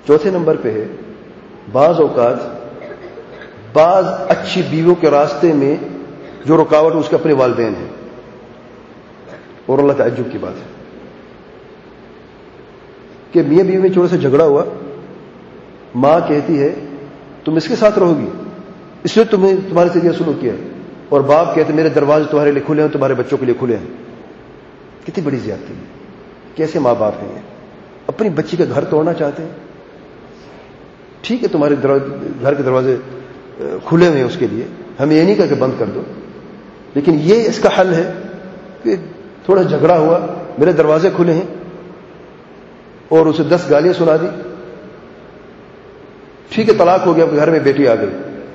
چوتھے نمبر پہ ہے بعض اوقات بعض اچھی بیویوں کے راستے میں جو رکاوٹ اس کے اپنے والدین ہیں، اور اللہ تعجب کی بات ہے کہ میاں بیوی میں چھوٹے سے جھگڑا ہوا، ماں کہتی ہے تم اس کے ساتھ رہو گی، اس لیے تمہارے سے یہ سلوک کیا، اور باپ کہتے میرے دروازے تمہارے لیے کھلے ہیں، تمہارے بچوں کے لیے کھلے ہیں۔ کتنی بڑی زیادتی ہے، کیسے ماں باپ ہیں یہ، اپنی بچی کا گھر توڑنا چاہتے ہیں۔ ٹھیک ہے تمہارے گھر کے دروازے کھلے ہوئے ہیں اس کے لیے، ہم یہ نہیں کہا کہ بند کر دو، لیکن یہ اس کا حل ہے کہ تھوڑا جھگڑا ہوا، میرے دروازے کھلے ہیں، اور اسے 10 گالیاں سنا دی، ٹھیک ہے طلاق ہو گیا، گھر میں بیٹی آ گئی،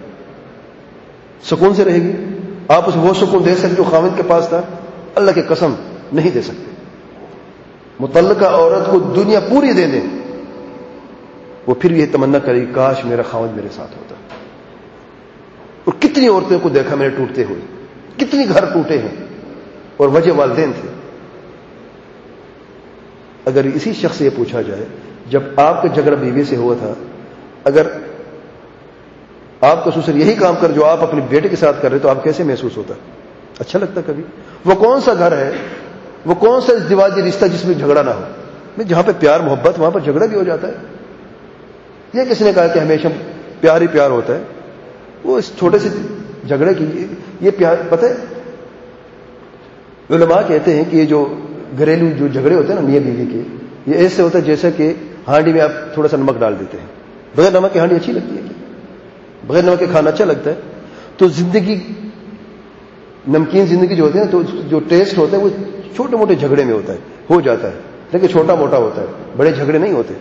سکون سے رہے گی؟ آپ اسے وہ سکون دے سکتے جو خاوند کے پاس تھا؟ اللہ کی قسم نہیں دے سکتے۔ متعلقہ عورت کو دنیا پوری دے دیں، وہ پھر یہ تمنا کرے گی کاش میرا خاوند میرے ساتھ ہوتا۔ اور کتنی عورتوں کو دیکھا میں نے ٹوٹتے ہوئے، کتنی گھر ٹوٹے ہیں، اور وجہ والدین تھے۔ اگر اسی شخص سے یہ پوچھا جائے جب آپ کا جھگڑا بیوی سے ہوا تھا، اگر آپ کا سسر یہی کام کر جو آپ اپنے بیٹے کے ساتھ کر رہے تو آپ کیسے محسوس ہوتا؟ اچھا لگتا کبھی؟ وہ کون سا گھر ہے، وہ کون سا ازدواجی رشتہ جس میں جھگڑا نہ ہو؟ جہاں پہ پیار محبت وہاں پر جھگڑا بھی ہو جاتا ہے۔ یہ کس نے کہا کہ ہمیشہ پیار ہی پیار ہوتا ہے؟ وہ اس چھوٹے سے جھگڑے کی یہ پیار، پتہ ہے علماء کہتے ہیں کہ یہ جو گھریلو جو جھگڑے ہوتے ہیں نا میاں بیوی کے، یہ ایسے ہوتا ہے جیسے کہ ہانڈی میں آپ تھوڑا سا نمک ڈال دیتے ہیں، بغیر نمک کی ہانڈی اچھی لگتی ہے؟ بغیر نمک کے کھانا اچھا لگتا ہے؟ تو زندگی، نمکین زندگی جو ہوتی ہے نا، تو جو ٹیسٹ ہوتا ہے وہ چھوٹے موٹے جھگڑے میں ہوتا ہے، ہو جاتا ہے، لیکن چھوٹا موٹا ہوتا ہے، بڑے جھگڑے نہیں ہوتے۔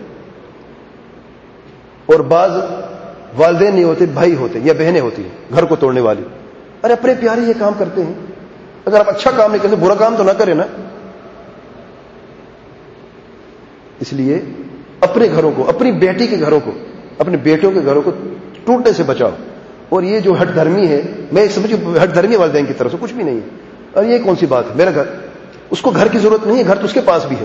اور بعض والدین نہیں ہوتے، بھائی ہوتے یا بہنیں ہوتی ہیں گھر کو توڑنے والی۔ ارے اپنے پیارے یہ کام کرتے ہیں، اگر آپ اچھا کام نہیں کرتے برا کام تو نہ کریں نا۔ اس لیے اپنے گھروں کو، اپنی بیٹی کے گھروں کو، اپنے بیٹوں کے گھروں کو ٹوٹنے سے بچاؤ۔ اور یہ جو ہٹ دھرمی ہے، میں سمجھوں ہٹ دھرمی والدین کی طرف سے کچھ بھی نہیں ہے۔ اور یہ کون سی بات ہے؟ میرا گھر، اس کو گھر کی ضرورت نہیں ہے، گھر تو اس کے پاس بھی ہے،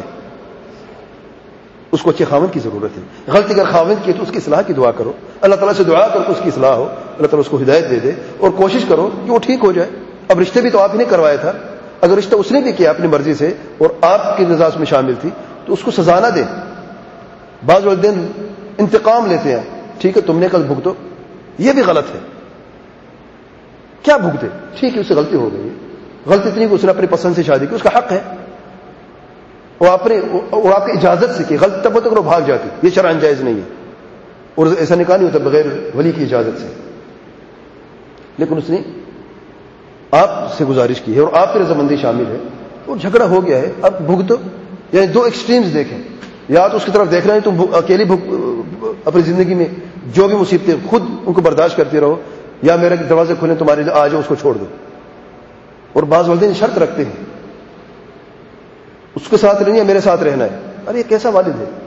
اس کو اچھے خاوند کی ضرورت ہے۔ غلطی اگر خاوند کی ہے تو اس کی اصلاح کی دعا کرو، اللہ تعالیٰ سے دعا کرو کہ اس کی اصلاح ہو، اللہ تعالیٰ اس کو ہدایت دے دے، اور کوشش کرو کہ وہ ٹھیک ہو جائے۔ اب رشتے بھی تو آپ ہی نے کروایا تھا، اگر رشتہ اس نے بھی کیا اپنی مرضی سے اور آپ کی رضا میں شامل تھی تو اس کو سزا نہ دیں۔ بعض والدین انتقام لیتے ہیں، ٹھیک ہے تم نے کل بھگتو، یہ بھی غلط ہے۔ کیا بھگتے؟ ٹھیک ہے اس سے غلطی ہو گئی ہے، غلطی اتنی کہ اس نے اپنی پسند سے شادی کی، اس کا حق ہے، اور آپ کی اجازت سے کی، غلط تب تک وہ بھاگ جاتی، یہ شرعاً جائز نہیں ہے، اور ایسا نکاح نہیں ہوتا بغیر ولی کی اجازت سے، لیکن اس نے آپ سے گزارش کی ہے اور آپ کی رضامندی شامل ہے، اور جھگڑا ہو گیا ہے، اب بھگتو۔ یعنی دو ایکسٹریمز دیکھیں، یا تو اس کی طرف دیکھ رہے ہیں تم اکیلی اپنی زندگی میں جو بھی مصیبتیں خود ان کو برداشت کرتے رہو، یا میرے دروازے کھلے تمہارے لیے آ جاؤ، اس کو چھوڑ دو۔ اور بعض والدین شرط رکھتے ہیں اس کے ساتھ رہنا ہے، میرے ساتھ رہنا ہے۔ ارے یہ کیسا والد ہے؟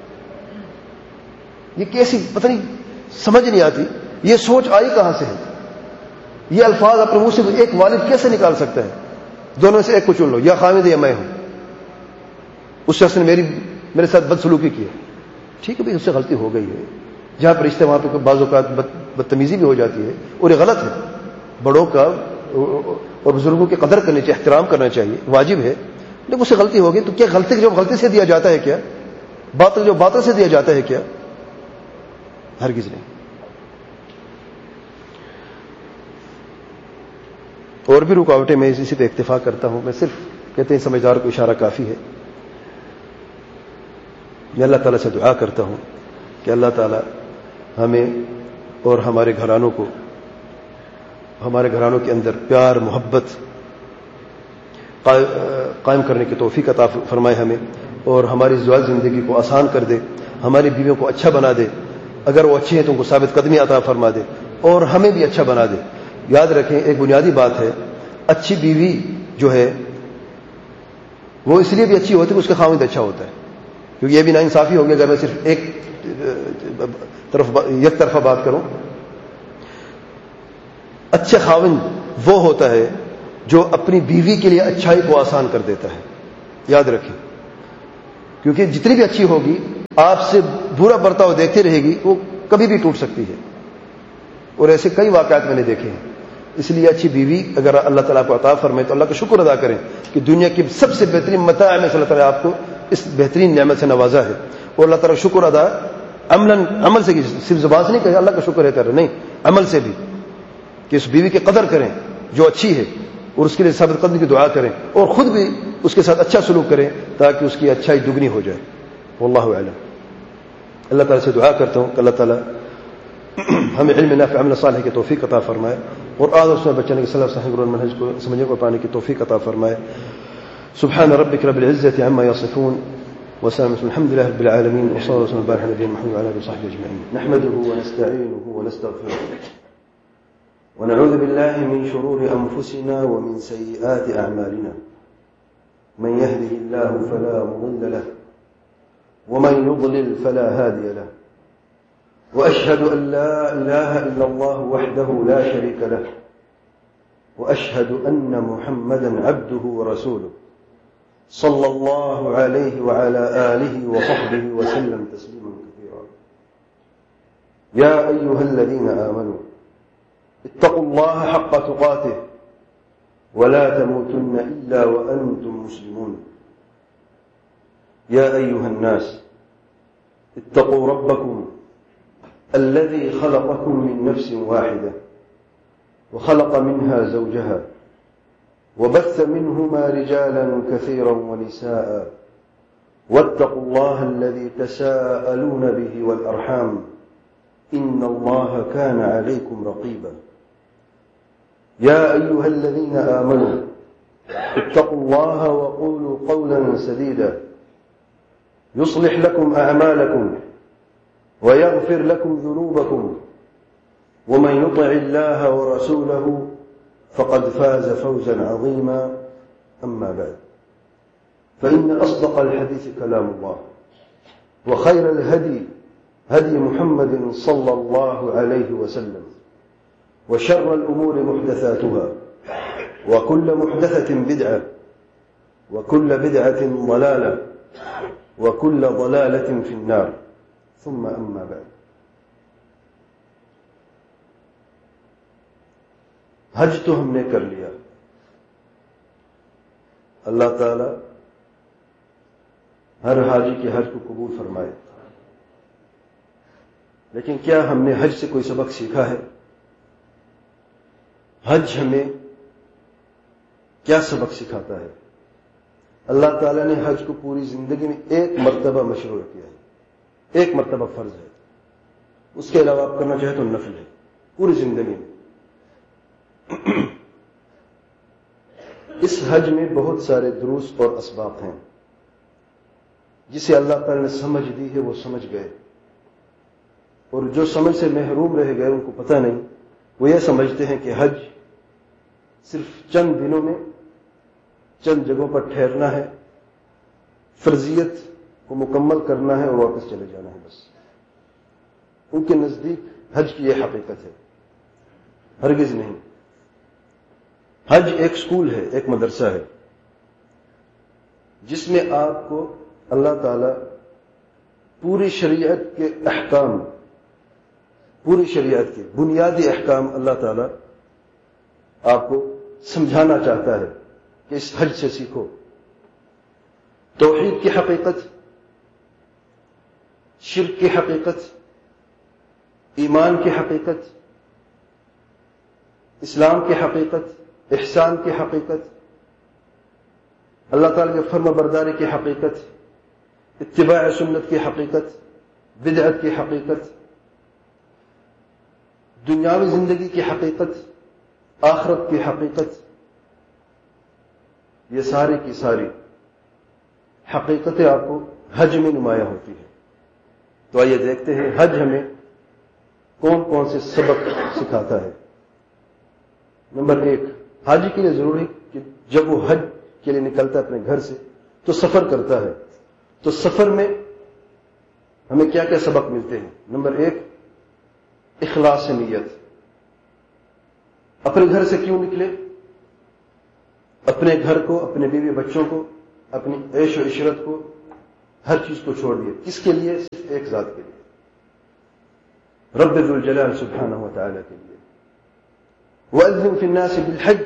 یہ کیسی پتہ نہیں سمجھ نہیں آتی، یہ سوچ آئی کہاں سے ہے؟ یہ الفاظ اپنے منہ سے ایک والد کیسے نکال سکتا ہے؟ دونوں سے ایک کو چن لو، یا خاوند یا میں ہوں، اس شخص نے میرے ساتھ بدسلوکی کی ہے، ٹھیک ہے بھائی اس سے غلطی ہو گئی ہے، جہاں پر رشتے وہاں پہ بعض اوقات بدتمیزی بھی ہو جاتی ہے، اور یہ غلط ہے۔ بڑوں کا اور بزرگوں کی قدر کرنی چاہیے، احترام کرنا چاہیے، واجب ہے، لیکن اس سے غلطی ہو گئی تو کیا غلطی جو غلطی سے دیا جاتا ہے کیا؟ باطل جو باطل سے دیا جاتا ہے کیا؟ ہرگز نہیں۔ اور بھی رکاوٹیں میں اسی پہ اکتفا کرتا ہوں، میں صرف کہتے ہیں سمجھدار کو اشارہ کافی ہے۔ میں اللہ تعالیٰ سے دعا کرتا ہوں کہ اللہ تعالیٰ ہمیں اور ہمارے گھرانوں کو، ہمارے گھرانوں کے اندر پیار محبت قائم کرنے کی توفیق عطا فرمائے ہمیں، اور ہماری ازدواج زندگی کو آسان کر دے، ہماری بیویوں کو اچھا بنا دے، اگر وہ اچھے ہیں تو ان کو ثابت قدمی عطا فرما دے، اور ہمیں بھی اچھا بنا دے۔ یاد رکھیں ایک بنیادی بات ہے، اچھی بیوی جو ہے وہ اس لیے بھی اچھی ہوتی ہے کہ اس کا خاوند اچھا ہوتا ہے، کیونکہ یہ بھی ناانصافی ہوگی اگر میں صرف ایک طرفہ بات کروں۔ اچھا خاوند وہ ہوتا ہے جو اپنی بیوی کے لیے اچھائی کو آسان کر دیتا ہے، یاد رکھیں، کیونکہ جتنی بھی اچھی ہوگی آپ سے برا برتاؤ دیکھتی رہے گی وہ کبھی بھی ٹوٹ سکتی ہے، اور ایسے کئی واقعات میں نے دیکھے ہیں۔ اس لیے اچھی بیوی اگر اللہ تعالیٰ کو عطا فرمائے تو اللہ کا شکر ادا کریں کہ دنیا کی سب سے بہترین متاع میں سے اللہ تعالیٰ آپ کو اس بہترین نعمت سے نوازا ہے، اور اللہ تعالیٰ شکر ادا عمل سے، صرف زبان سے نہیں کہ اللہ کا شکر ہے کر، نہیں، عمل سے بھی، کہ اس بیوی کی قدر کریں جو اچھی ہے، اور اس کے لیے ثابت قدمی کی دعا کریں، اور خود بھی اس کے ساتھ اچھا سلوک کریں تاکہ اس کی اچھائی دگنی ہو جائے۔ واللہ اعلم۔ اللہ تعالیٰ سے دعا کرتا ہوں کہ اللہ تعالیٰ ہمیں علم نافع عمل صالح کی توفیق عطا فرمائے، اور آج اس میں بچنے کے سلف صحیح قرآن منہج کو سمجھنے کو پانے کی توفیق عطا فرمائے۔ سبحان ربک رب العزة عما یصفون وسلام الحمد لله رب العالمين، وصلى الله وسلم وبارك على نبينا محمد وعلى اله وصحبه اجمعين۔ نحمده ونستعينه ونستغفره ونعوذ بالله من شرور انفسنا ومن سيئات اعمالنا، من يهده الله فلا مضل له ومن يضلل فلا هادي له، وأشهد أن لا إله إلا الله وحده لا شريك له، وأشهد أن محمدا عبده ورسوله صلى الله عليه وعلى آله وصحبه وسلم تسليما كثيرا۔ يا أيها الذين آمنوا اتقوا الله حق تقاته ولا تموتن إلا وأنتم مسلمون۔ يا أيها الناس اتقوا ربكم الذي خلقكم من نفس واحدة وخلق منها زوجها وبث منهما رجالا كثيرا ونساء، واتقوا الله الذي تساءلون به والأرحام إن الله كان عليكم رقيبا۔ يا أيها الذين آمنوا اتقوا الله وقولوا قولا سديدا يصلح لكم أعمالكم ويغفر لكم ذنوبكم، ومن يطع الله ورسوله فقد فاز فوزا عظيما، أما بعد، فإن أصدق الحديث كلام الله، وخير الهدي هدي محمد صلى الله عليه وسلم، وشر الأمور محدثاتها، وكل محدثة بدعة، وكل بدعة ضلالة، وكل ضلالة في النار، ثم أما بعد۔ حج تو ہم نے کر لیا، اللہ تعالی ہر حاجی کے حج کو قبول فرمائے، لیکن کیا ہم نے حج سے کوئی سبق سیکھا ہے؟ حج ہمیں کیا سبق سکھاتا ہے؟ اللہ تعالیٰ نے حج کو پوری زندگی میں ایک مرتبہ مشروع کیا ہے، ایک مرتبہ فرض ہے، اس کے علاوہ آپ کرنا چاہے تو نفل ہے پوری زندگی میں۔ اس حج میں بہت سارے دروس اور اسباب ہیں، جسے اللہ تعالیٰ نے سمجھ دی ہے وہ سمجھ گئے، اور جو سمجھ سے محروم رہ گئے ان کو پتہ نہیں، وہ یہ سمجھتے ہیں کہ حج صرف چند دنوں میں چند جگہوں پر ٹھہرنا ہے، فرضیت کو مکمل کرنا ہے اور واپس چلے جانا ہے، بس۔ ان کے نزدیک حج کی یہ حقیقت ہے، ہرگز نہیں۔ حج ایک سکول ہے، ایک مدرسہ ہے، جس میں آپ کو اللہ تعالی پوری شریعت کے احکام، پوری شریعت کے بنیادی احکام اللہ تعالی آپ کو سمجھانا چاہتا ہے کہ اس حج سے سیکھو۔ توحید کی حقیقت، شرک کی حقیقت، ایمان کی حقیقت، اسلام کی حقیقت، احسان کی حقیقت، اللہ تعالی کے فرما برداری کی حقیقت، اتباع سنت کی حقیقت، بدعت کی حقیقت، دنیاوی زندگی کی حقیقت، آخرت کی حقیقت، یہ ساری کی ساری حقیقتیں آپ کو حج میں نمایاں ہوتی ہیں۔ تو آئیے دیکھتے ہیں حج ہمیں کون کون سے سبق سکھاتا ہے۔ نمبر 1، حاجی کے لیے ضروری کہ جب وہ حج کے لیے نکلتا ہے اپنے گھر سے تو سفر کرتا ہے، تو سفر میں ہمیں کیا کیا سبق ملتے ہیں؟ نمبر 1، اخلاص نیت۔ اپنے گھر سے کیوں نکلے؟ اپنے گھر کو، اپنے بیوی بچوں کو، اپنی عیش و عشرت کو ہر چیز کو چھوڑ دیا. کس کے لیے؟ صرف ایک ذات کے لیے، رب ذو الجلال سبحانہ و تعالی کے لیے. وَأَذِّن فِي النَّاسِ بِالْحَجِّ،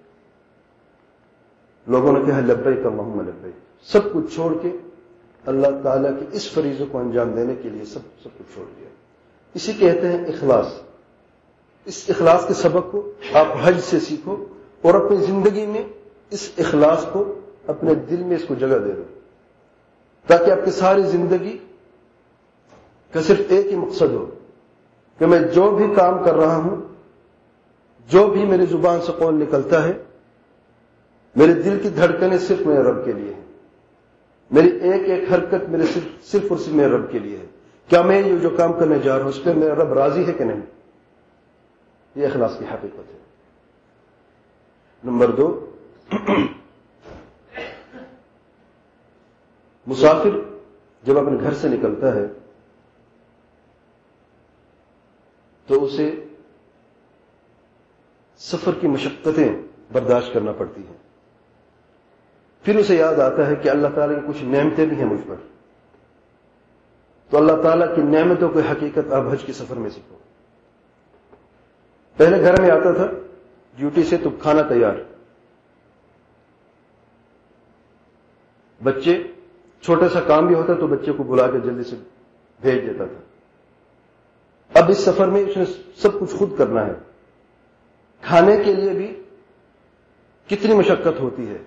لوگوں نے کہا لبیک اللہم لبیک، سب کچھ چھوڑ کے اللہ تعالیٰ کے اس فریضے کو انجام دینے کے لیے سب کچھ چھوڑ دیا. اسی کہتے ہیں اخلاص. اس اخلاص کے سبق کو آپ حج سے سیکھو اور اپنی زندگی میں اس اخلاص کو اپنے دل میں اس کو جگہ دے دو، تاکہ آپ کی ساری زندگی کا صرف ایک ہی مقصد ہو کہ میں جو بھی کام کر رہا ہوں، جو بھی میری زبان سے قول نکلتا ہے، میرے دل کی دھڑکنیں صرف میرے رب کے لیے ہیں، میری ایک ایک حرکت میرے صرف اور صرف میرے رب کے لیے ہے. کیا میں یہ جو کام کرنے جا رہا ہوں اس پہ میرا رب راضی ہے کہ نہیں؟ یہ اخلاص کی حقیقت ہے. نمبر 2، مسافر جب اپنے گھر سے نکلتا ہے تو اسے سفر کی مشقتیں برداشت کرنا پڑتی ہیں. پھر اسے یاد آتا ہے کہ اللہ تعالیٰ کی کچھ نعمتیں بھی ہیں مجھ پر، تو اللہ تعالیٰ کی نعمتوں کی حقیقت آپ حج کے سفر میں سیکھو. پہلے گھر میں آتا تھا ڈیوٹی سے تو کھانا تیار، بچے چھوٹا سا کام بھی ہوتا تو بچے کو بلا کے جلدی سے بھیج دیتا تھا. اب اس سفر میں اس نے سب کچھ خود کرنا ہے. کھانے کے لیے بھی کتنی مشقت ہوتی ہے.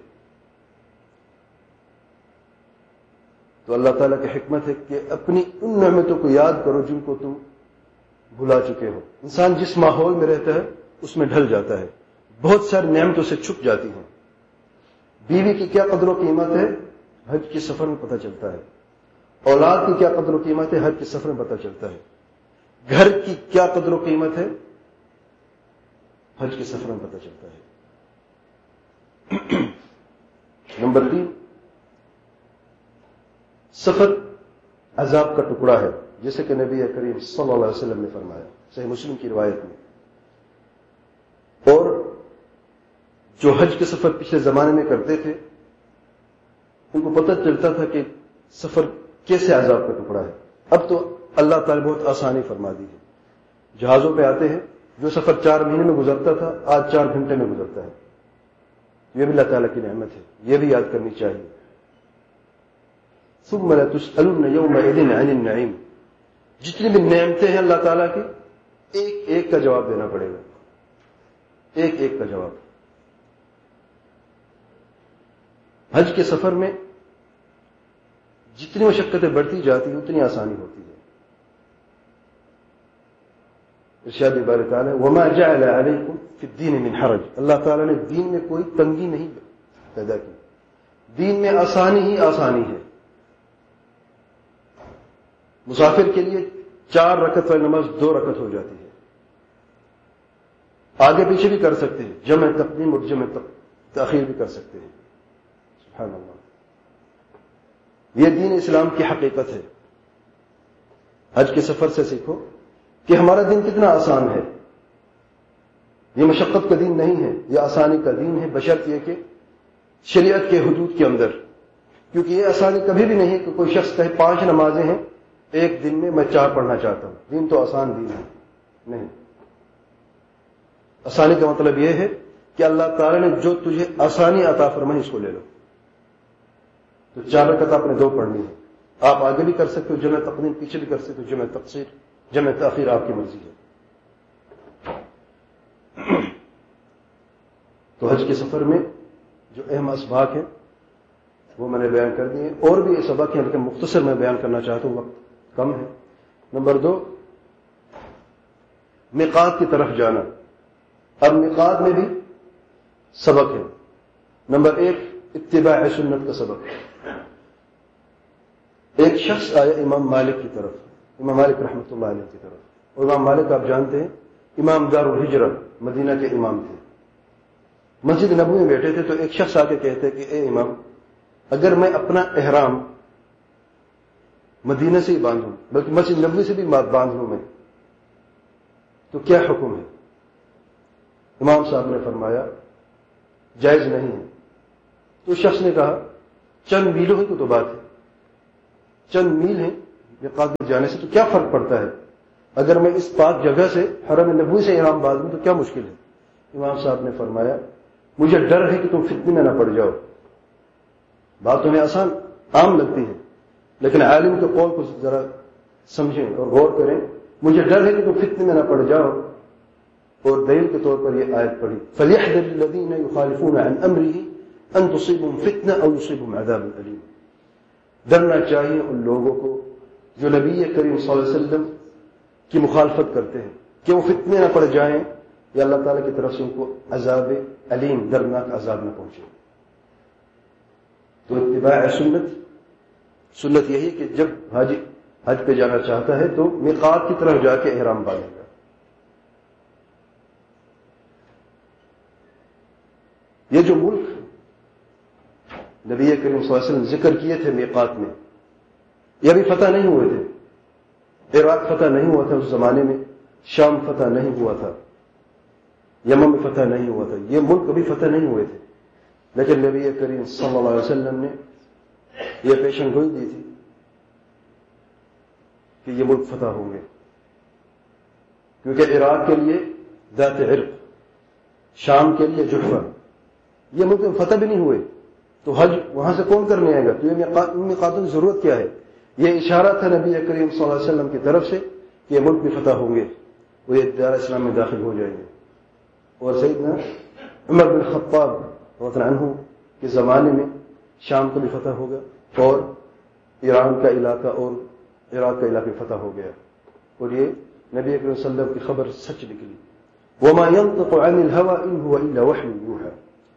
تو اللہ تعالیٰ کی حکمت ہے کہ اپنی ان نعمتوں کو یاد کرو جن کو تم بھلا چکے ہو. انسان جس ماحول میں رہتا ہے اس میں ڈھل جاتا ہے، بہت ساری نعمتوں سے چھپ جاتی ہیں. بیوی کی کیا قدر و قیمت ہے حج کے سفر میں پتہ چلتا ہے. اولاد کی کیا قدر و قیمت ہے حج کے سفر میں پتہ چلتا ہے. گھر کی کیا قدر و قیمت ہے حج کے سفر میں پتہ چلتا ہے. نمبر 3، سفر عذاب کا ٹکڑا ہے، جیسے کہ نبی کریم صلی اللہ علیہ وسلم نے فرمایا صحیح مسلم کی روایت میں. اور جو حج کے سفر پچھلے زمانے میں کرتے تھے ان کو پتہ چلتا تھا کہ سفر کیسے عذاب کا ٹکڑا ہے. اب تو اللہ تعالی بہت آسانی فرما دی ہے. جہازوں پہ آتے ہیں، جو سفر 4 مہینے میں گزرتا تھا آج 4 گھنٹے میں گزرتا ہے. یہ بھی اللہ تعالیٰ کی نعمت ہے، یہ بھی یاد کرنی چاہیے. ثم لتسألن يومئذ عن النعيم، جتنی بھی نعمتیں ہیں اللہ تعالیٰ کی ایک ایک کا جواب دینا پڑے گا، ایک ایک کا جواب. حج کے سفر میں جتنی مشقتیں بڑھتی جاتی ہیں اتنی آسانی ہوتی ہے. ارشاد باری تعالیٰ وما جعل علیکم فی الدین من حرج، اللہ تعالیٰ نے دین میں کوئی تنگی نہیں پیدا کی، دین میں آسانی ہی آسانی ہے. مسافر کے لیے 4 رکعت والی نماز 2 رکعت ہو جاتی ہے. آگے پیچھے بھی کر سکتے ہیں، جمع تقدیم اور جمع تاخیر بھی کر سکتے ہیں. سبحان اللہ، یہ دین اسلام کی حقیقت ہے. حج کے سفر سے سیکھو کہ ہمارا دین کتنا آسان ہے. یہ مشقت کا دین نہیں ہے، یہ آسانی کا دین ہے، بشرط یہ کہ شریعت کے حدود کے اندر. کیونکہ یہ آسانی کبھی بھی نہیں کہ کوئی شخص کہے 5 نمازیں ہیں ایک دن میں میں 4 پڑھنا چاہتا ہوں. دین تو آسان دین ہے نہیں. آسانی کا مطلب یہ ہے کہ اللہ تعالی نے جو تجھے آسانی عطا فرمائی اس کو لے لو. تو 4 رکعت آپ نے 2 پڑھنی ہے. آپ آگے بھی کر سکتے ہو جمع تقدیم، پیچھے بھی کر سکتے ہو جمع تقصیر، جمع تاخیر، آپ کی مرضی ہے. تو حج کے سفر میں جو اہم اسباق ہیں وہ میں نے بیان کر دیے. اور بھی اسباق ہیں لیکن مختصر میں بیان کرنا چاہتا ہوں، وقت کم ہے. نمبر 2، میقات کی طرف جانا. اب میقات میں بھی سبق ہے. نمبر 1، اتباع سنت کا سبق. ایک شخص آیا امام مالک کی طرف، امام مالک رحمۃ اللہ علیہ کی طرف. اور امام مالک آپ جانتے ہیں امام دار الہجرہ مدینہ کے امام تھے. مسجد نبوی میں بیٹھے تھے تو ایک شخص آ کے کہتے کہ اے امام، اگر میں اپنا احرام مدینہ سے ہی باندھوں بلکہ مسجد نبوی سے بھی باندھ لوں میں تو کیا حکم ہے؟ امام صاحب نے فرمایا جائز نہیں ہے. تو شخص نے کہا چند میلوں کی تو بات ہے، چند میل ہیں میقات میں جانے سے، تو کیا فرق پڑتا ہے؟ اگر میں اس پاک جگہ سے حرم نبوی سے احرام باندھ لوں تو کیا مشکل ہے؟ امام صاحب نے فرمایا مجھے ڈر ہے کہ تم فتنے میں نہ پڑ جاؤ. بات تمہیں آسان عام لگتی ہے، لیکن عالم کے قول کو ذرا سمجھیں اور غور کریں. مجھے ڈر ہے کہ تم فتنے میں نہ پڑ جاؤ، اور دلیل کے طور پر یہ آیت پڑھی فَلْيَحْذَرِ الَّذِينَ يُخَالِفُونَ عَنْ أَمْرِهِ أَن تُصِيبُهُمْ فِتْنَةٌ أَوْ يُصِيبُهُمْ عَذَابٌ أَلِيمٌ. ڈرنا چاہیے ان لوگوں کو جو نبی کریم صلی اللہ علیہ وسلم کی مخالفت کرتے ہیں کہ وہ فتنے نہ پڑ جائیں یا اللہ تعالیٰ کی طرف سے ان کو عذاب علیم، دردناک عذاب نہ پہنچے. تو اتباع سنت یہی کہ جب حج پہ جانا چاہتا ہے تو میقات کی طرف جا کے احرام باندھے گا. یہ جو ملک نبی کریم صلی اللہ علیہ وسلم ذکر کیے تھے میقات میں، یہ ابھی فتح نہیں ہوئے تھے. عراق فتح نہیں ہوا تھا اس زمانے میں، شام فتح نہیں ہوا تھا، یمن میں فتح نہیں ہوا تھا. یہ ملک ابھی فتح نہیں ہوئے تھے، لیکن نبی کریم صلی اللہ علیہ وسلم نے یہ پیشن گوئی دی تھی کہ یہ ملک فتح ہوں گے، کیونکہ عراق کے لیے ذات عرق، شام کے لیے جحفہ، یہ ملک فتح بھی نہیں ہوئے تو حج وہاں سے کون کرنے آئے گا؟ تو یہ میقاتوں کی ضرورت کیا ہے؟ یہ اشارہ تھا نبی کریم صلی اللہ علیہ وسلم کی طرف سے کہ یہ ملک بھی فتح ہوں گے، وہ یہ دار اسلام میں داخل ہو جائیں گے. اور سیدنا عمر بن خطاب رضی اللہ عنہ کے زمانے میں شام کو بھی فتح ہوگا اور ایران کا علاقہ اور عراق کا علاقہ فتح ہو گیا. اور یہ نبی کریم صلی اللہ علیہ وسلم کی خبر سچ نکلی. وما ينطق عن الهوى ان هو الا وحي يوحى.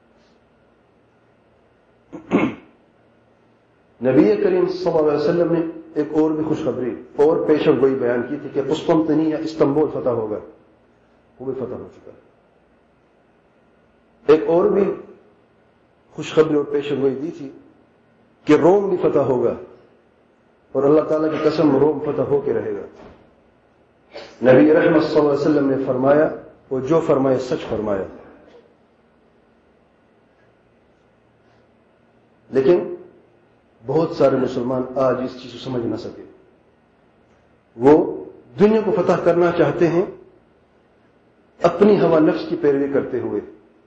نبی کریم صلی اللہ علیہ وسلم نے ایک اور بھی خوشخبری اور پیشن گوئی بیان کی تھی کہ قسطنطنیہ یا استنبول فتح ہوگا، وہ بھی فتح ہو چکا. ایک اور بھی خوشخبری اور پیشن گوئی دی تھی کہ روم بھی فتح ہوگا، اور اللہ تعالیٰ کی قسم روم فتح ہو کے رہے گا. نبی رحمت صلی اللہ علیہ وسلم نے فرمایا، اور جو فرمایا سچ فرمایا. لیکن بہت سارے مسلمان آج اس چیز کو سمجھ نہ سکے. وہ دنیا کو فتح کرنا چاہتے ہیں اپنی ہوا نفس کی پیروی کرتے ہوئے،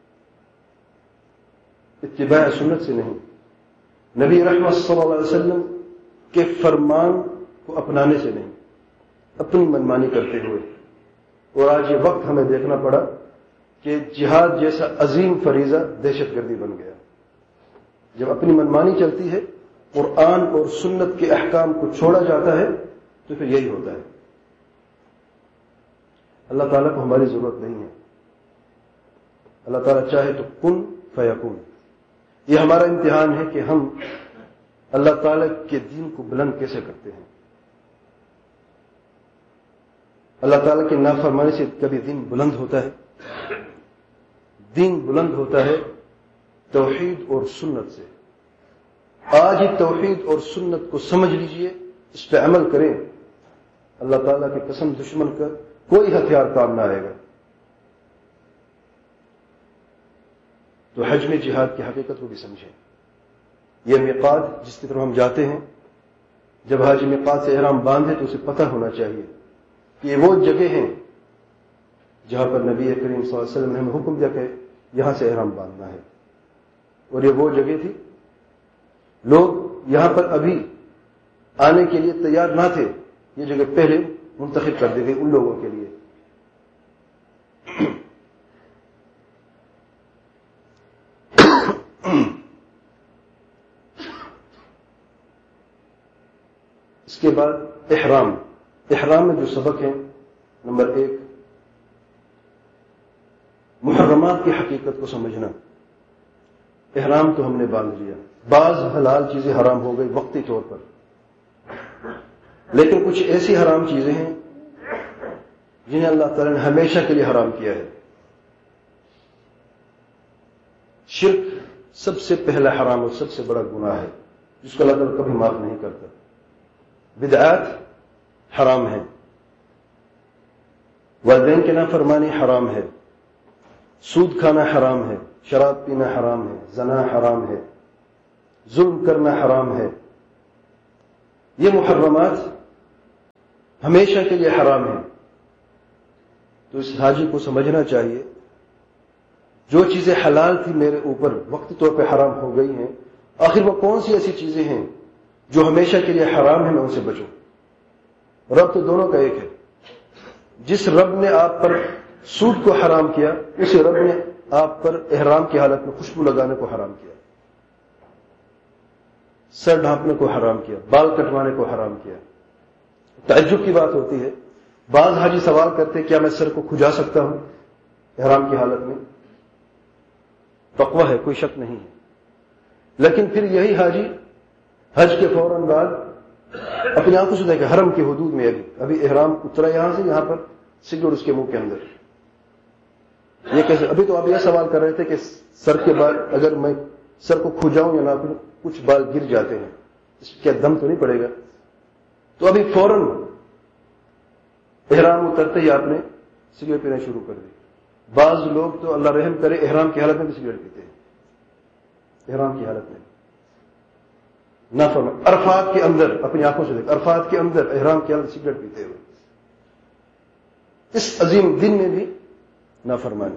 اتباع سنت سے نہیں، نبی رحمت صلی اللہ علیہ وسلم کے فرمان کو اپنانے سے نہیں، اپنی منمانی کرتے ہوئے. اور آج یہ وقت ہمیں دیکھنا پڑا کہ جہاد جیسا عظیم فریضہ دہشت گردی بن گیا. جب اپنی منمانی چلتی ہے، قرآن اور سنت کے احکام کو چھوڑا جاتا ہے، تو پھر یہی ہوتا ہے. اللہ تعالیٰ کو ہماری ضرورت نہیں ہے. اللہ تعالیٰ چاہے تو کن فیکون. یہ ہمارا امتحان ہے کہ ہم اللہ تعالیٰ کے دین کو بلند کیسے کرتے ہیں. اللہ تعالیٰ کی نافرمانی سے کبھی دین بلند ہوتا ہے؟ دین بلند ہوتا ہے توحید اور سنت سے. آج ہی توحید اور سنت کو سمجھ لیجئے، اس پہ عمل کریں، اللہ تعالیٰ کی قسم دشمن کا کوئی ہتھیار کام نہ آئے گا. تو حج میں جہاد کی حقیقت کو بھی سمجھیں. یہ میقات جس کی طرف ہم جاتے ہیں، جب حاجی میقات سے احرام باندھے تو اسے پتہ ہونا چاہیے کہ یہ وہ جگہ ہیں جہاں پر نبی کریم صلی اللہ علیہ وسلم نے ہمیں حکم دیا کہ یہاں سے احرام باندھنا ہے. اور یہ وہ جگہ تھی، لوگ یہاں پر ابھی آنے کے لیے تیار نہ تھے. یہ جگہ پہلے منتخب کر دی گئی ان لوگوں کے لیے. اس کے بعد احرام میں جو سبق ہیں، نمبر 1 محرمات کی حقیقت کو سمجھنا. احرام تو ہم نے باندھ لیا، بعض حلال چیزیں حرام ہو گئی وقتی طور پر، لیکن کچھ ایسی حرام چیزیں ہیں جنہیں اللہ تعالی نے ہمیشہ کے لیے حرام کیا ہے. شرک سب سے پہلا حرام اور سب سے بڑا گناہ ہے جس کو اللہ تعالی کبھی معاف نہیں کرتا. بدعات حرام ہے، والدین کی نافرمانی حرام ہے، سود کھانا حرام ہے، شراب پینا حرام ہے، زنا حرام ہے، ظلم کرنا حرام ہے، یہ محرمات ہمیشہ کے لیے حرام ہیں، تو اس حاجی کو سمجھنا چاہیے جو چیزیں حلال تھی میرے اوپر وقتی طور پہ حرام ہو گئی ہیں، آخر وہ کون سی ایسی چیزیں ہیں جو ہمیشہ کے لیے حرام ہیں، میں ان سے بچوں۔ رب تو دونوں کا ایک ہے۔ جس رب نے آپ پر سود کو حرام کیا، اسی رب نے آپ پر احرام کی حالت میں خوشبو لگانے کو حرام کیا، سر ڈھانپنے کو حرام کیا، بال کٹوانے کو حرام کیا۔ تعجب کی بات ہوتی ہے، بعض حاجی سوال کرتے کیا میں سر کو کھجا سکتا ہوں احرام کی حالت میں؟ تقویٰ ہے، کوئی شک نہیں ہے، لیکن پھر یہی حاجی حج کے فوراً بعد اپنی آنکھوں سے دیکھے حرم کی حدود میں ابھی احرام اترا یہاں سے، یہاں پر سگریٹ اس کے منہ کے اندر، یہ کیسے؟ ابھی تو آپ یہ سوال کر رہے تھے کہ سر کے بال اگر میں سر کو کھجاؤں یا نہ کھجاؤں، کچھ بال گر جاتے ہیں، اس کیا دم تو نہیں پڑے گا؟ تو ابھی فوراً احرام اترتے ہی آپ نے سگریٹ پینا شروع کر دی۔ بعض لوگ تو اللہ رحم کرے احرام کی حالت میں بھی سگریٹ پیتے ہیں، احرام کی حالت میں نافرمان، عرفات کے اندر اپنی آنکھوں سے دیکھ، عرفات کے اندر احرام کی حالت سگریٹ پیتے ہوئے، اس عظیم دن میں بھی نافرمانی۔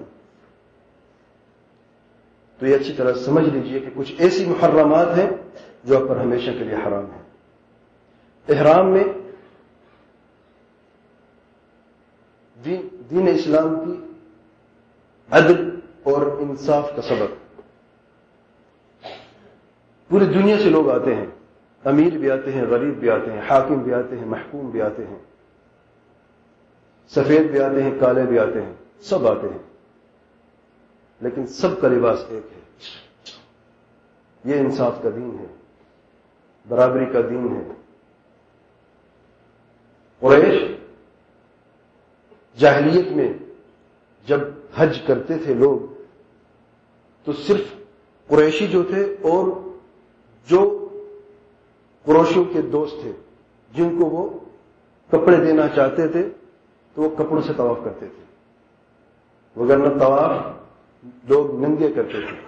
تو یہ اچھی طرح سمجھ لیجئے کہ کچھ ایسی محرمات ہیں جو آپ پر ہمیشہ کے لیے حرام ہیں۔ احرام میں دین اسلام کی عدل اور انصاف کا سبب، پوری دنیا سے لوگ آتے ہیں، امیر بھی آتے ہیں، غریب بھی آتے ہیں، حاکم بھی آتے ہیں، محکوم بھی آتے ہیں، سفید بھی آتے ہیں، کالے بھی آتے ہیں، سب آتے ہیں، لیکن سب کا لباس ایک ہے۔ یہ انصاف کا دین ہے، برابری کا دین ہے۔ قریش جاہلیت میں جب حج کرتے تھے لوگ تو صرف قریشی جو تھے اور جو قریشیوں کے دوست تھے جن کو وہ کپڑے دینا چاہتے تھے تو وہ کپڑوں سے طواف کرتے تھے، وگرنہ طواف لوگ ننگے کرتے تھے،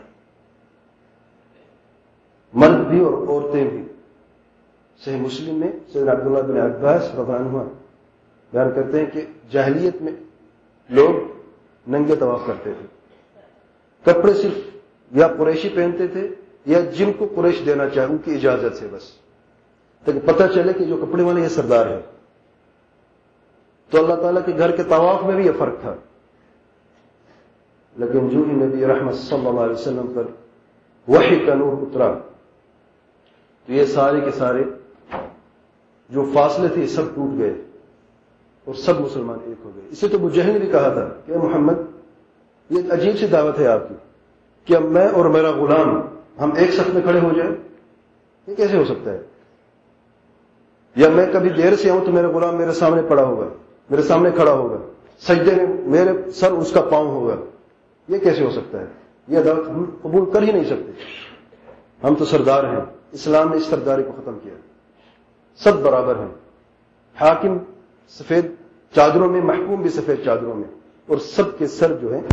مرد بھی اور عورتیں بھی۔ صحیح مسلم میں سیدنا عبداللہ بن عباس رضی اللہ عنہ بیان کرتے ہیں کہ جاہلیت میں لوگ ننگے طواف کرتے تھے، کپڑے صرف یا قریشی پہنتے تھے یا جن کو قریش دینا چاہے ان کی اجازت سے، بس تاکہ پتہ چلے کہ جو کپڑے والے یہ سردار ہے۔ تو اللہ تعالیٰ کے گھر کے طواف میں بھی یہ فرق تھا، لیکن جو ہی نبی رحمت صلی اللہ علیہ وسلم پر وحی کا نور اترا تو یہ سارے کے سارے جو فاصلے تھے سب ٹوٹ گئے اور سب مسلمان ایک ہو گئے۔ اسے تو ابو جہل نے بھی کہا تھا کہ اے محمد، یہ عجیب سی دعوت ہے آپ کی کہ اب میں اور میرا غلام ہم ایک صف میں کھڑے ہو جائیں، یہ کیسے ہو سکتا ہے؟ یا میں کبھی دیر سے آؤں تو میرا غلام میرے سامنے پڑا ہوگا، میرے سامنے کھڑا ہوگا، سجدے میں میرے سر اس کا پاؤں ہوگا، یہ کیسے ہو سکتا ہے؟ یہ دعوت ہم قبول کر ہی نہیں سکتے۔ ہم تو سردار ہیں، اسلام نے اس سرداری کو ختم کیا، سب برابر ہیں، حاکم سفید چادروں میں، محکوم بھی سفید چادروں میں، اور سب کے سر جو ہیں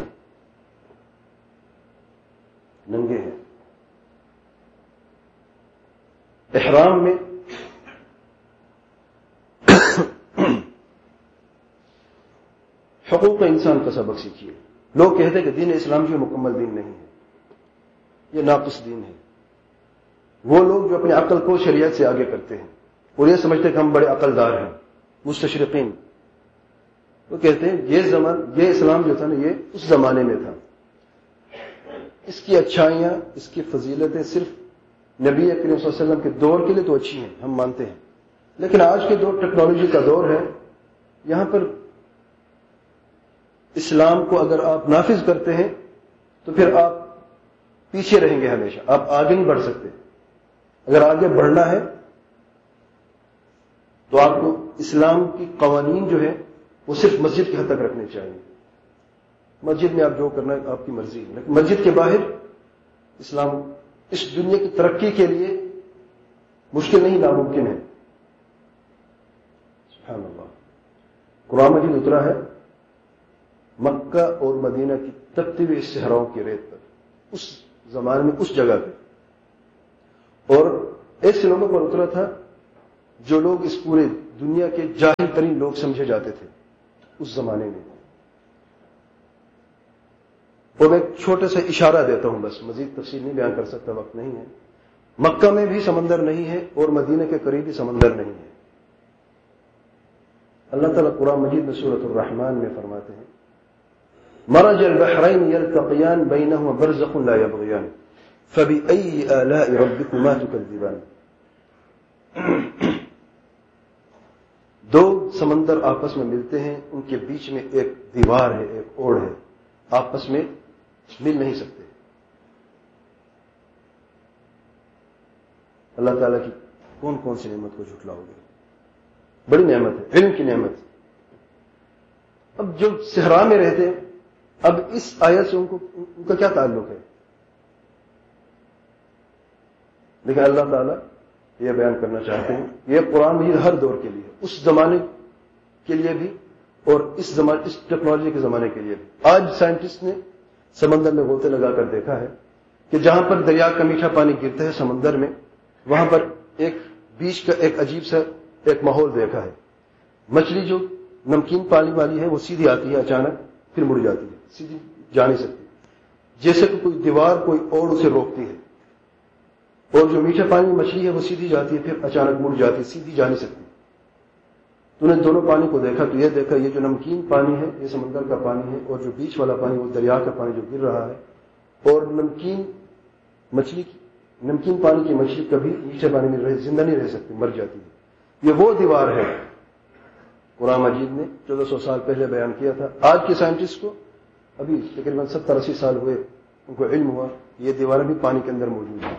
ننگے ہیں۔ احرام میں حقوق انسان کا سبق سیکھیے۔ لوگ کہتے ہیں کہ دین اسلام جو مکمل دین نہیں ہے، یہ ناقص دین ہے۔ وہ لوگ جو اپنی عقل کو شریعت سے آگے کرتے ہیں اور یہ سمجھتے ہیں کہ ہم بڑے عقلدار ہیں، مستشرقین، وہ کہتے ہیں یہ اسلام جو تھا نا یہ اس زمانے میں تھا، اس کی اچھائیاں، اس کی فضیلتیں صرف نبی کریم صلی اللہ علیہ وسلم کے دور کے لیے تو اچھی ہیں، ہم مانتے ہیں، لیکن آج کے دور ٹیکنالوجی کا دور ہے، یہاں پر اسلام کو اگر آپ نافذ کرتے ہیں تو پھر آپ پیچھے رہیں گے ہمیشہ، آپ آگے نہیں بڑھ سکتے۔ اگر آگے بڑھنا ہے تو آپ کو اسلام کی قوانین جو ہے وہ صرف مسجد کی حد تک رکھنے چاہیے۔ مسجد میں آپ جو کرنا ہے آپ کی مرضی ہے، لیکن مسجد کے باہر اسلام اس دنیا کی ترقی کے لیے مشکل نہیں، ناممکن ہے۔ سبحان اللہ۔ قرآن مجید اترا ہے مکہ اور مدینہ کی تپتی ہوئی صحراؤں کی ریت پر، اس زمانے میں اس جگہ پہ، اور ایسے لوگوں پر اترا تھا جو لوگ اس پورے دنیا کے جاہل ترین لوگ سمجھے جاتے تھے اس زمانے میں. اور میں ایک چھوٹا سا اشارہ دیتا ہوں، بس مزید تفصیل نہیں بیان کر سکتا، وقت نہیں ہے. مکہ میں بھی سمندر نہیں ہے اور مدینہ کے قریب بھی سمندر نہیں ہے. اللہ تعالیٰ قرآن مجید میں سورۃ الرحمن میں فرماتے ہیں مرج البحرین یلتقیان بینہما برزخ لا یبغیان فبأی آلاء ربکما تکذبان. دو سمندر آپس میں ملتے ہیں، ان کے بیچ میں ایک دیوار ہے، ایک اوڑ ہے، آپس میں مل نہیں سکتے. اللہ تعالیٰ کی کون کون سی نعمت کو جھٹلاؤ گے؟ بڑی نعمت ہے، علم کی نعمت. اب جو صحرا میں رہتے ہیں، اب اس آیت سے ان کا کیا تعلق ہے؟ لیکن اللہ تعالیٰ یہ بیان کرنا چاہتے ہیں، یہ قرآن مجید ہر دور کے لیے، اس زمانے کے لیے بھی اور اس ٹیکنالوجی کے زمانے کے لیے بھی. آج سائنٹسٹ نے سمندر میں غوطے لگا کر دیکھا ہے کہ جہاں پر دریا کا میٹھا پانی گرتا ہے سمندر میں، وہاں پر ایک بیچ کا ایک عجیب سا ایک ماحول دیکھا ہے. مچھلی جو نمکین پانی والی ہے وہ سیدھی آتی ہے اچانک، پھر مڑ جاتی ہے، سیدھی جا نہیں سکتی، جیسے کہ کوئی دیوار کوئی اور اسے روکتی ہے. اور جو میٹھے پانی میں مچھلی ہے وہ سیدھی جاتی ہے، پھر اچانک مڑ جاتی ہے، سیدھی جا نہیں سکتی. تو نے دونوں پانی کو دیکھا تو یہ دیکھا یہ جو نمکین پانی ہے یہ سمندر کا پانی ہے، اور جو بیچ والا پانی وہ دریا کا پانی جو گر رہا ہے. اور نمکین پانی کی مچھلی کبھی میٹھے پانی میں زندہ نہیں رہ سکتی، مر جاتی ہے. یہ وہ دیوار ہے قرآن مجید نے 1400 سال پہلے بیان کیا تھا. آج کے سائنٹسٹ کو ابھی تقریباً 70-80 سال ہوئے، ان کو علم ہوا یہ دیواریں بھی پانی کے اندر موجود ہیں.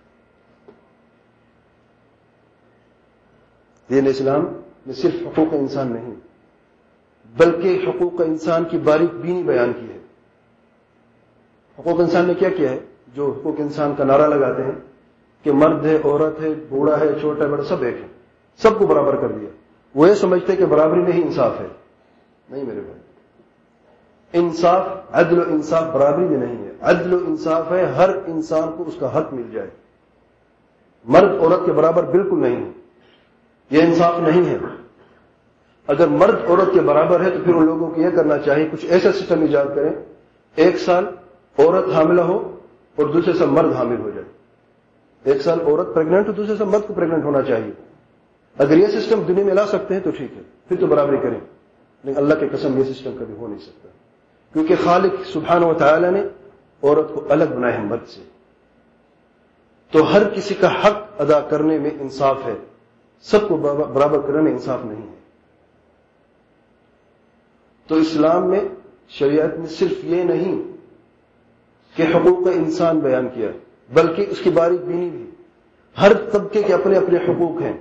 دین اسلام میں صرف حقوق انسان نہیں بلکہ حقوق انسان کی باریک بینی بیان کی ہے. حقوق انسان نے کیا کیا ہے؟ جو حقوق انسان کا نعرہ لگاتے ہیں کہ مرد ہے، عورت ہے، بوڑھا ہے، چھوٹا ہے، بڑا، سب ایک ہے، سب کو برابر کر دیا. وہ یہ سمجھتے کہ برابری میں ہی انصاف ہے. نہیں میرے بھائی، انصاف، عدل و انصاف برابری میں نہیں ہے. عدل و انصاف ہے ہر انسان کو اس کا حق مل جائے. مرد عورت کے برابر بالکل نہیں ہے، یہ انصاف نہیں ہے. اگر مرد عورت کے برابر ہے تو پھر ان لوگوں کو یہ کرنا چاہیے کچھ ایسا سسٹم ایجاد کریں، ایک سال عورت حاملہ ہو اور دوسرے سال مرد حامل ہو جائے. ایک سال عورت پریگننٹ ہو، دوسرے سال مرد کو پریگننٹ ہونا چاہیے. اگر یہ سسٹم دنیا میں لا سکتے ہیں تو ٹھیک ہے، پھر تو برابری کریں. لیکن اللہ کے قسم یہ سسٹم کبھی ہو نہیں سکتا، کیونکہ خالق سبحانہ و تعالی نے عورت کو الگ بنایا ہے مرد سے. تو ہر کسی کا حق ادا کرنے میں انصاف ہے، سب کو برابر کرنے میں انصاف نہیں ہے. تو اسلام میں، شریعت میں صرف یہ نہیں کہ حقوق انسان بیان کیا بلکہ اس کی باریک بینی بھی. ہر طبقے کے اپنے اپنے حقوق ہیں.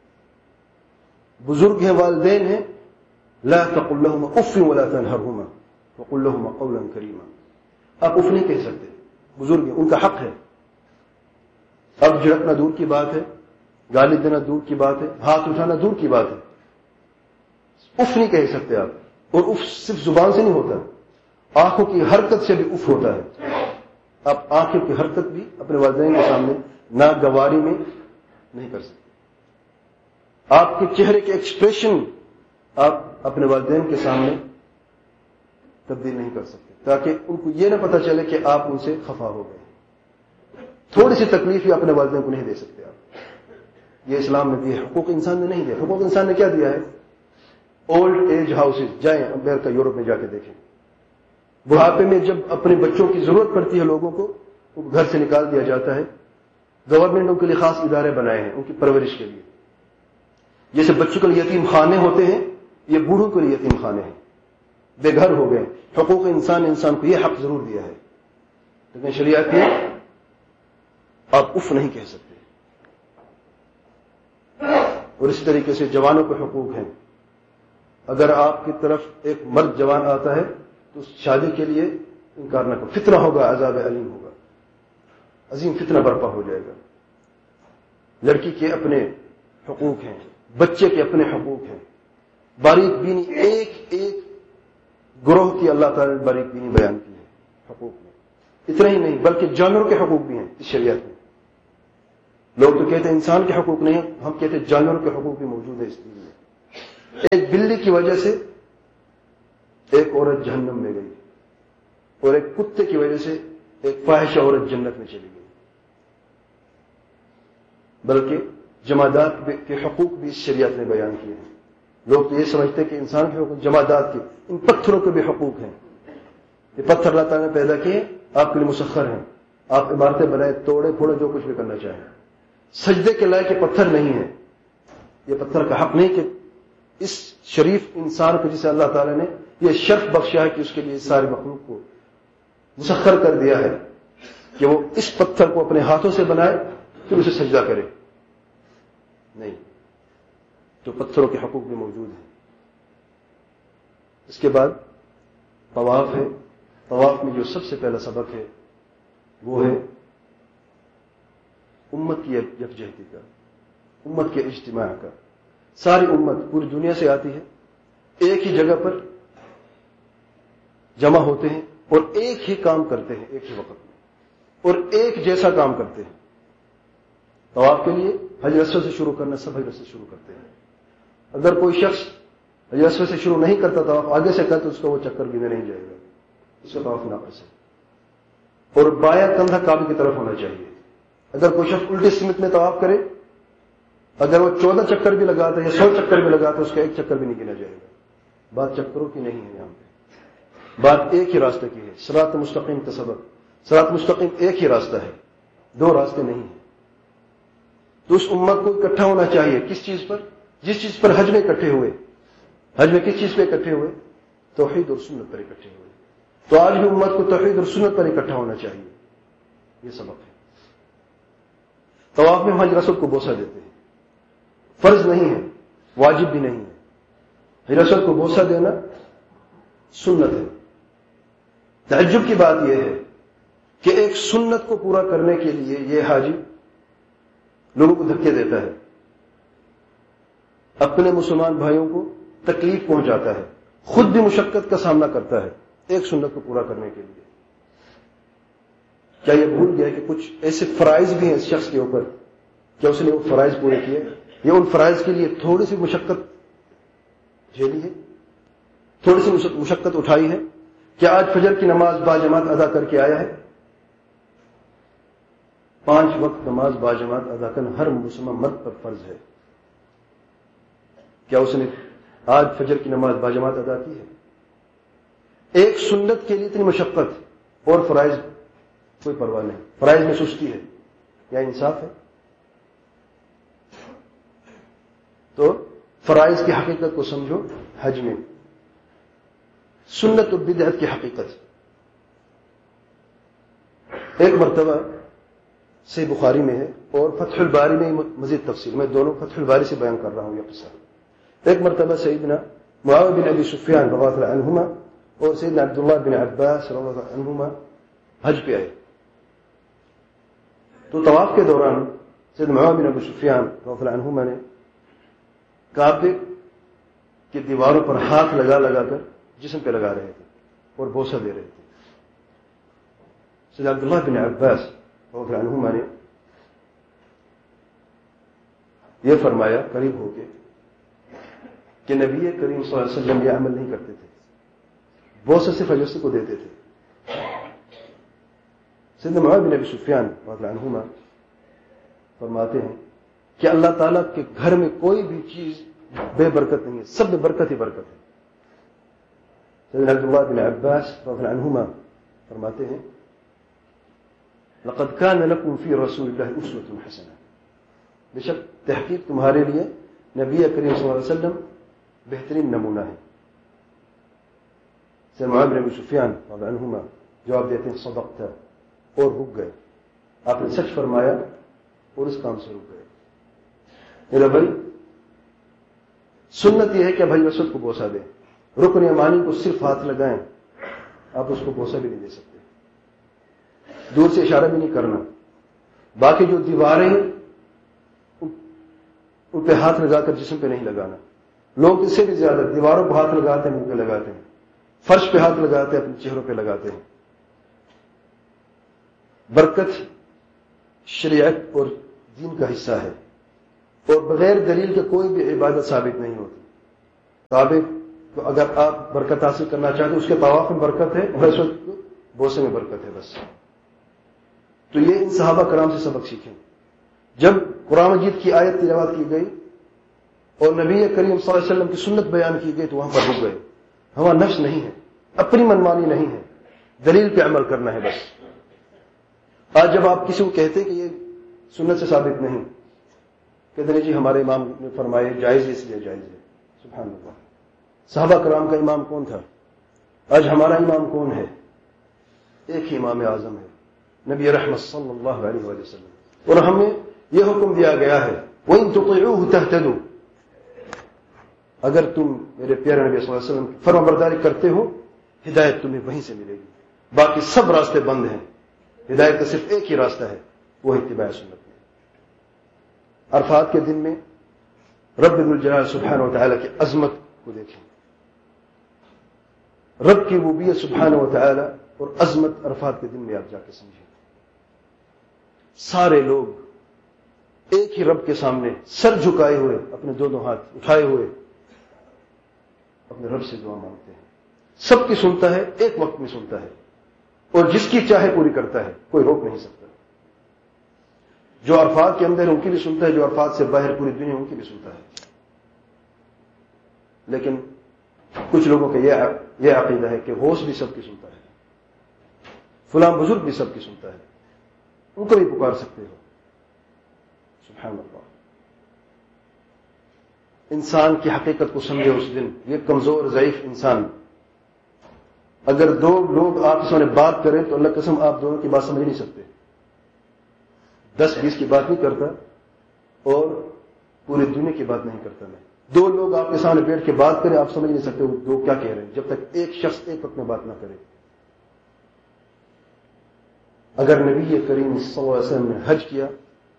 بزرگ ہیں، والدین ہیں، لا تقل لهما اف ولا تنهرهما وقل لهما قولا كريما. آپ اف نہیں کہہ سکتے، بزرگ ہیں، ان کا حق ہے. اب جھڑکنا دور کی بات ہے، گالی دینا دور کی بات ہے، ہاتھ اٹھانا دور کی بات ہے، اف نہیں کہہ سکتے آپ. اور اف صرف زبان سے نہیں ہوتا، آنکھوں کی حرکت سے بھی اف ہوتا ہے. آپ آنکھوں کی حرکت بھی اپنے والدین کے سامنے ناگواری میں نہیں کر سکتے. آپ کے چہرے کے ایکسپریشن آپ اپنے والدین کے سامنے تبدیل نہیں کر سکتے، تاکہ ان کو یہ نہ پتہ چلے کہ آپ ان سے خفا ہو گئے. تھوڑی سی تکلیف ہی اپنے والدین کو نہیں دے سکتے آپ. یہ اسلام نے دی ہے، حقوق انسان نے نہیں دیا. حقوق انسان نے کیا دیا ہے؟ اولڈ ایج ہاؤسز، جائیں امریکہ یورپ میں جا کے دیکھیں. بڑھاپے میں جب اپنے بچوں کی ضرورت پڑتی ہے لوگوں کو، ان کو گھر سے نکال دیا جاتا ہے. گورنمنٹ ان کے لیے خاص ادارے بنائے ہیں ان کی پرورش کے لیے. جیسے بچوں کے لیے یتیم خانے ہوتے ہیں، یہ بوڑھوں کے لیے یتیم خانے ہیں، بے گھر ہو گئے. حقوق انسان کو یہ حق ضرور دیا ہے، لیکن شریعت میں آپ اف نہیں کہہ سکتے. اور اسی طریقے سے جوانوں کے حقوق ہیں. اگر آپ کی طرف ایک مرد جوان آتا ہے تو شادی کے لیے انکار نہ کرو، فتنہ ہوگا، عذاب علیم ہوگا، عظیم فتنہ برپا ہو جائے گا. لڑکی کے اپنے حقوق ہیں، بچے کے اپنے حقوق ہیں. باریک بینی ایک ایک گروہ کی اللہ تعالی نے باریک بینی بیان کی ہے. حقوق میں اتنا ہی نہیں بلکہ جانوروں کے حقوق بھی ہیں اس شریعت میں. لوگ تو کہتے ہیں انسان کے حقوق نہیں، ہم کہتے ہیں جانوروں کے حقوق بھی موجود ہیں اس دین میں۔ ایک بلی کی وجہ سے ایک عورت جہنم میں گئی، اور ایک کتے کی وجہ سے ایک فاحشہ عورت جنت میں چلی گئی۔ بلکہ جمادات کے حقوق بھی اس شریعت نے بیان کیے ہیں۔ لوگ تو یہ سمجھتے ہیں کہ انسان کے حقوق، جمادات کے، ان پتھروں کے بھی حقوق ہیں۔ یہ پتھر اللہ تعالیٰ نے پیدا کیے، آپ کے لیے مسخر ہیں، آپ عمارتیں بنائے، توڑے پھوڑے، جو کچھ بھی کرنا چاہیں۔ سجدے کے لائق یہ پتھر نہیں ہے، یہ پتھر کا حق نہیں کہ اس شریف انسان کو جسے اللہ تعالیٰ نے یہ شرف بخشا ہے کہ اس کے لیے سارے مخلوق کو مسخر کر دیا ہے کہ وہ اس پتھر کو اپنے ہاتھوں سے بنائے پھر اسے سجدہ کرے، نہیں، تو پتھروں کے حقوق بھی موجود ہیں۔ اس کے بعد طواف ہے۔ طواف میں جو سب سے پہلا سبق ہے وہ ہے امت کی یکجہتی کا، امت کے اجتماع کا۔ ساری امت پوری دنیا سے آتی ہے، ایک ہی جگہ پر جمع ہوتے ہیں اور ایک ہی کام کرتے ہیں ایک ہی وقت میں، اور ایک جیسا کام کرتے ہیں۔ طواف کے لیے حجر اسود سے شروع کرنا، سب حجر اسود سے شروع کرتے ہیں۔ اگر کوئی شخص حجر اسود سے شروع نہیں کرتا طواف، آگے سے کرتا، اس کا وہ چکر گنے نہیں جائے گا، اس کا طواف ناقص ہے۔ اور بایاں کندھا کعبے کی طرف ہونا چاہیے۔ اگر کوئی شخص الٹی سمت میں طواف کرے، اگر وہ 14 چکر بھی لگاتا ہے یا 100 چکر بھی لگاتا ہے، اس کا ایک چکر بھی نہیں گنا جائے گا۔ بات چکروں کی نہیں ہے، یہاں پہ بات ایک ہی راستے کی ہے۔ صراط مستقیم کا سبق، صراط مستقیم ایک ہی راستہ ہے، دو راستے نہیں ہیں۔ تو اس امت کو اکٹھا ہونا چاہیے کس چیز پر؟ جس چیز پر حج میں اکٹھے ہوئے۔ حج میں کس چیز پہ اکٹھے ہوئے؟ توحید اور سنت پر اکٹھے ہوئے۔ تو آج بھی امت کو توحید اور سنت پر اکٹھا ہونا چاہیے، یہ سبق ہے۔ طواف میں حجر اسود کو بوسہ دیتے ہیں، فرض نہیں ہے، واجب بھی نہیں ہے۔ حجر اسود کو بوسہ دینا سنت ہے۔ تعجب کی بات یہ ہے کہ ایک سنت کو پورا کرنے کے لیے یہ حاجی لوگوں کو دھکے دیتا ہے، اپنے مسلمان بھائیوں کو تکلیف پہنچاتا ہے، خود بھی مشقت کا سامنا کرتا ہے ایک سنت کو پورا کرنے کے لیے۔ کیا یہ بھول گیا کہ کچھ ایسے فرائض بھی ہیں اس شخص کے اوپر؟ کیا اس نے وہ فرائض پورے کیے؟ یا ان فرائض کے لیے تھوڑی سی مشقت جھیلی ہے، تھوڑی سی مشقت اٹھائی ہے؟ کیا آج فجر کی نماز باجماعت ادا کر کے آیا ہے؟ 5 وقت نماز باجماعت ادا کرنا ہر مسلمان مرد پر فرض ہے۔ کیا اس نے آج فجر کی نماز باجماعت ادا کی ہے؟ ایک سنت کے لیے اتنی مشقت، اور فرائض کوئی پرواہ نہیں، فرائض میں سستی ہے، یا انصاف ہے؟ تو فرائض کی حقیقت کو سمجھو حج میں، سنت و بدعت کی حقیقت۔ ایک مرتبہ صحیح بخاری میں ہے اور فتح الباری میں مزید تفصیل، میں دونوں فتح الباری سے بیان کر رہا ہوں یہ قصہ۔ ایک مرتبہ سیدنا معاویہ بن ابی سفیان رضی اللہ عنہما اور سیدنا عبداللہ بن عباس رضی اللہ عنہما حج پہ آئے، تو طواف کے دوران سیدنا معاویہ بن ابی سفیان رضی اللہ عنہما نے کعبے کی دیواروں پر ہاتھ لگا لگا کر جسم پہ لگا رہے تھے اور بوسہ دے رہے تھے۔ سیدنا عبداللہ بن عباس رضی اللہ عنہما نے یہ فرمایا قریب ہو کے کہ نبی کریم صلی اللہ علیہ وسلم یہ عمل نہیں کرتے تھے، بوسہ صرف حجر اسود کو دیتے تھے۔ سیدنا معاویہ بن ابی سفیان رضی اللہ عنہما فرماتے ہیں کہ اللہ تعالیٰ کے گھر میں کوئی بھی چیز بے برکت نہیں ہے، سب میں برکت ہی برکت ہے۔ سیدنا عبداللہ بن عباس رضی اللہ عنہما فرماتے ہیں لقد كان لكم في رسول الله اسوة حسنة، بے شک تحقیق تمہارے لیے نبی کریم صلی اللہ علیہ وسلم بہترین نمونہ ہے۔ سیدنا معاویہ بن ابی سفیان رضی اللہ عنہما جواب دیتے ہیں صدقت، اور رک گئے، آپ نے سچ فرمایا اور اس کام سے رک گئے۔ میرا بھائی، سنت یہ ہے کہ حجر اسود کو بوسہ دیں، رکن یمانی کو صرف ہاتھ لگائیں، آپ اس کو بوسہ بھی نہیں دے سکتے، دور سے اشارہ بھی نہیں کرنا۔ باقی جو دیواریں ان پہ ہاتھ لگا کر جسم پہ نہیں لگانا۔ لوگ اس سے بھی زیادہ دیواروں پہ ہاتھ لگاتے ہیں، منہ پہ لگاتے ہیں، فرش پہ ہاتھ لگاتے ہیں، اپنے چہروں پہ لگاتے ہیں۔ برکت شریعت اور دین کا حصہ ہے، اور بغیر دلیل کے کوئی بھی عبادت ثابت نہیں ہوتی. کعبے کو اگر آپ برکت حاصل کرنا چاہتے ہیں، اس کے طواف میں برکت ہے، بس بوسے میں برکت ہے بس. تو یہ ان صحابہ کرام سے سبق سیکھیں. جب قرآن مجید کی آیت تلاوت کی گئی اور نبی کریم صلی اللہ علیہ وسلم کی سنت بیان کی گئی تو وہاں پر رک گئے. ہوا نفس نہیں ہے، اپنی منمانی نہیں ہے، دلیل پہ عمل کرنا ہے بس. آج جب آپ کسی کو کہتے کہ یہ سنت سے ثابت نہیں، کہتے ہیں جی ہمارے امام نے فرمائے جائز ہے اس لیے جائز ہے. سبحان اللہ. صحابہ کرام کا امام کون تھا؟ آج ہمارا امام کون ہے؟ ایک ہی امام اعظم ہے، نبی رحمت صلی اللہ علیہ وآلہ وسلم. اور ہمیں یہ حکم دیا گیا ہے وَإِن تُطِيعُوهُ تَهْتَدُوا، اگر تم میرے پیارے نبی صلی اللہ علیہ وسلم کی فرما برداری کرتے ہو ہدایت تمہیں وہیں سے ملے گی. باقی سب راستے بند ہیں، ہدایت کا صرف ایک ہی راستہ ہے، وہ اتباع سنت ہے. عرفات کے دن میں رب ذوالجلال سبحانہ وتعالی کی عظمت کو دیکھیں. رب کی ربوبیت سبحانہ وتعالی اور عظمت عرفات کے دن میں آپ جا کے سمجھیں. سارے لوگ ایک ہی رب کے سامنے سر جھکائے ہوئے، اپنے دونوں ہاتھ اٹھائے ہوئے اپنے رب سے دعا مانگتے ہیں. سب کی سنتا ہے، ایک وقت میں سنتا ہے، اور جس کی چاہے پوری کرتا ہے، کوئی روک نہیں سکتا. جو عرفات کے اندر ان کی بھی سنتا ہے، جو عرفات سے باہر پوری دنیا ان کی بھی سنتا ہے. لیکن کچھ لوگوں کا یہ عقیدہ ہے کہ غوث بھی سب کی سنتا ہے، فلاں بزرگ بھی سب کی سنتا ہے، ان کو بھی پکار سکتے ہو. سبحان اللہ. انسان کی حقیقت کو سمجھے اس دن. یہ کمزور ضعیف انسان، اگر دو لوگ آپ کے سامنے بات کریں تو اللہ قسم آپ دونوں کی بات سمجھ نہیں سکتے. 10-20 کی بات نہیں کرتا اور پوری دنیا کی بات نہیں کرتا میں. دو لوگ آپ کے سامنے بیٹھ کے بات کریں، آپ سمجھ نہیں سکتے وہ دو کیا کہہ رہے ہیں جب تک ایک شخص ایک وقت میں بات نہ کرے. اگر نبی کریم صلی اللہ علیہ وسلم نے حج کیا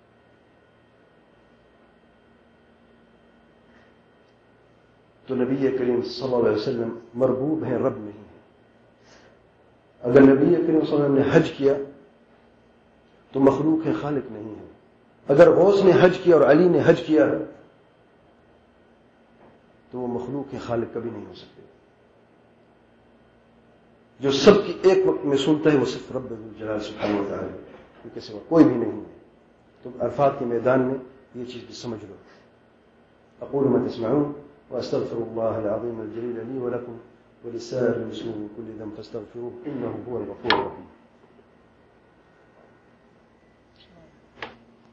تو نبی کریم صلی اللہ علیہ وسلم مربوب ہیں، رب نہیں ہے. اگر نبی کریم صلی اللہ علیہ وسلم نے حج کیا تو مخلوق ہے، خالق نہیں ہے. اگر غوث نے حج کیا اور علی نے حج کیا تو وہ مخلوق ہے، خالق کبھی نہیں ہو سکتے. جو سب کی ایک وقت میں سنتا ہے وہ صرف رب ذوالجلال سبحانہ وتعالی، ان کے سوا کوئی بھی نہیں ہے. تو عرفات کے میدان میں یہ چیز بھی سمجھ لو. اقول ما تسمعون واستغفر الله العظيم الجليل لي ولكم ولسائر المسلمين من كل ذنب فاستغفروه انه هو الغفور الرحيم.